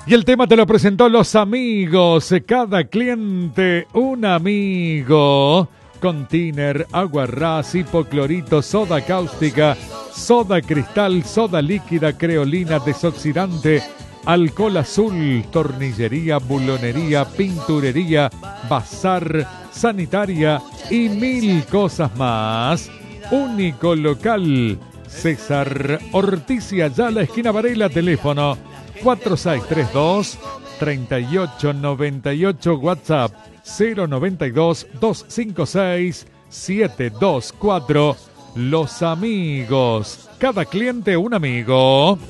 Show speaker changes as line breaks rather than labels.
Y el tema te lo presentó Los Amigos. Cada cliente un amigo. Con tiner, agua ras, hipoclorito, soda cáustica, soda cristal, soda líquida, creolina, desoxidante, alcohol azul, tornillería, bulonería, pinturería, bazar, sanitaria y mil cosas más. Único local, César Ortiz y Ayala, esquina Varela, teléfono 4632-3898, WhatsApp 092-256-724. Los Amigos. Cada cliente un amigo.